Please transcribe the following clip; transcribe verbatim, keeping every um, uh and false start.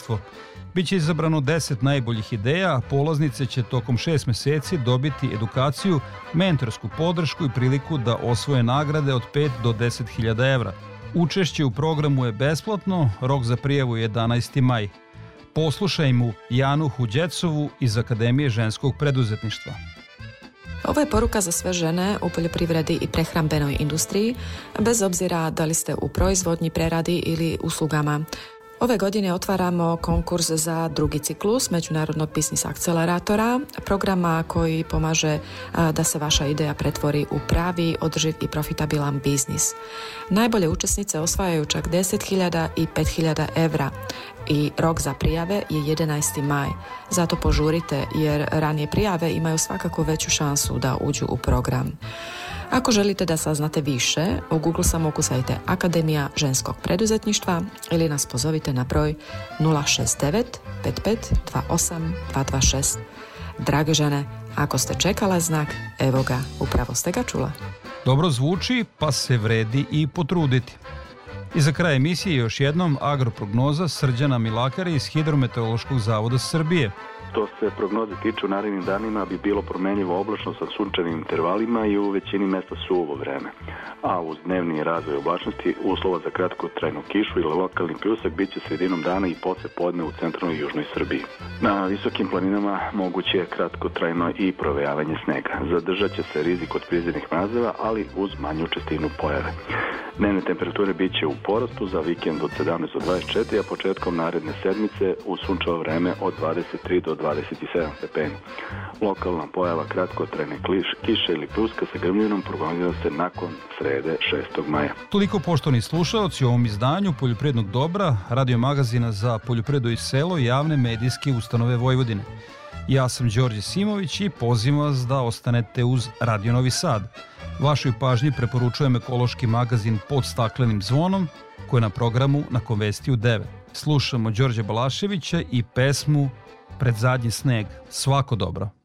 preduzetništvo. Biće izabrano deset najboljih ideja, a polaznice će tokom šest meseci dobiti edukaciju, mentorsku podršku i priliku da osvoje nagrade od pet do deset hiljada evra. Učešće u programu je besplatno, rok za prijavu je jedanaesti maj. Poslušajmo Janu Huđecovu iz Akademije ženskog preduzetništva. Ovo je poruka za sve žene u poljoprivredi i prehrambenoj industriji, bez obzira da li ste u proizvodnji, preradi ili uslugama. Ove godine otvaramo konkurs za drugi ciklus Međunarodnog biznis akceleratora, programa koji pomaže da se vaša ideja pretvori u pravi, održiv i profitabilan biznis. Najbolje učesnice osvajaju čak deset hiljada i pet hiljada evra i rok za prijave je jedanaesti maj. Zato požurite jer ranije prijave imaju svakako veću šansu da uđu u program. Ako želite da saznate više, u Google samo ukucajte Akademija ženskog preduzetništva ili nas pozovite na broj nula šest devet pet pet dva osam dva dva šest. Drage žene, ako ste čekala znak, evo ga, upravo ste ga čula. Dobro zvuči, pa se vredi i potruditi. I za kraj emisije još jednom agroprognoza Srđana Milakara iz Hidrometeorološkog zavoda Srbije. Što se prognoze tiče, u narednim danima bi bilo promenljivo oblačno sa sunčanim intervalima i u većini mesta suvo vreme. A uz dnevni razvoj oblačnosti uslova za kratkotrajnu kišu ili lokalni pljusak biće sredinom dana i posle podne u centralnoj i južnoj Srbiji. Na visokim planinama moguće je kratkotrajno i provejavanje snega. Zadržat će se rizik od prizemnih mrazeva, ali uz manju čestinu pojave. Dnevne temperature bit će u porastu za vikend od sedamnaest do dvadeset četiri, a početkom naredne sedmice u sunčevo vreme od dvadeset tri do dvadeset sedam stepeni. Lokalna pojava kratkotrajne kiše ili pljuska sa grmljinom prognozira se nakon srede šestog maja. Toliko, poštovani slušaoci, u ovom izdanju Poljoprivrednog dobra, radio magazina za poljoprivredu i selo i javne medijske ustanove Vojvodine. Ja sam Đorđe Simović i pozivam vas da ostanete uz Radio Novi Sad. Vašoj pažnji preporučujem ekološki magazin Pod staklenim zvonom, koji je na programu na Konvesti u devet. Slušamo Đorđa Balaševića i pesmu Pred zadnji sneg. Svako dobro.